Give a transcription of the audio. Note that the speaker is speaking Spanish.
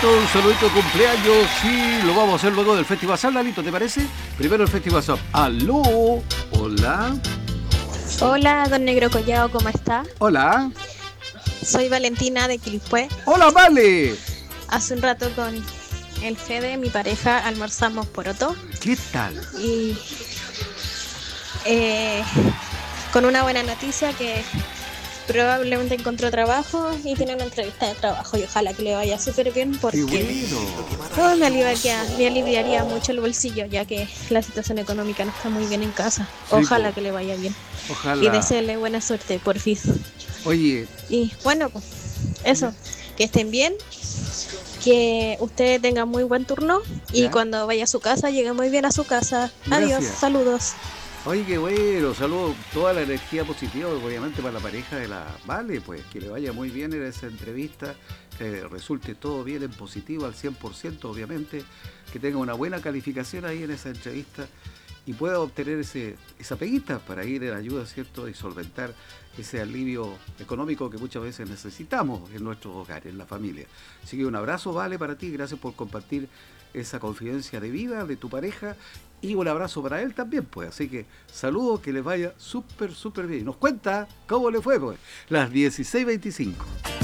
un saludito de cumpleaños y lo vamos a hacer luego del Festival Sal, Lalito, ¿te parece? Primero el Festival Sal. ¡Aló! Hola. Hola, don Negro Collao, ¿cómo está? Hola. Soy Valentina de Quilpué. ¡Hola, Vale! Hace un rato con el Fede, mi pareja, almorzamos poroto ¿Qué tal? y con una buena noticia que probablemente encontró trabajo y tiene una entrevista de trabajo y ojalá que le vaya súper bien ¡Qué porque bueno! me aliviaría mucho el bolsillo ya que la situación económica no está muy bien en casa. Sí, Ojalá po. que le vaya bien y Ojalá. desearle buena suerte, por fin. Oye, Y bueno, pues eso, que estén bien, que usted tenga muy buen turno y ¿ya? cuando vaya a su casa llegue muy bien a su casa. Adiós, Gracias. saludos. Oye, qué bueno, saludo toda la energía positiva, obviamente para la pareja de la Vale, pues que le vaya muy bien en esa entrevista, que resulte todo bien en positivo al 100%, obviamente, que tenga una buena calificación ahí en esa entrevista y pueda obtener esa peguita para ir en ayuda, ¿cierto? Y solventar ese alivio económico que muchas veces necesitamos en nuestros hogares, en la familia. Así que un abrazo, Vale, para ti, gracias por compartir esa confidencia de vida de tu pareja y un abrazo para él también, pues. Así que saludos, que les vaya súper, súper bien. Nos cuenta cómo le fue, pues. Las 16:25.